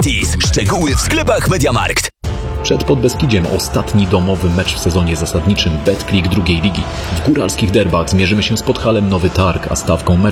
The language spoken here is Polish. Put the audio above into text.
gratis. Szczegóły w sklepach MediaMarkt. Przed Podbeskidziem ostatni domowy mecz w sezonie zasadniczym Betclic drugiej ligi. W góralskich derbach zmierzymy się z Podhalem Nowy Targ, a stawką meczu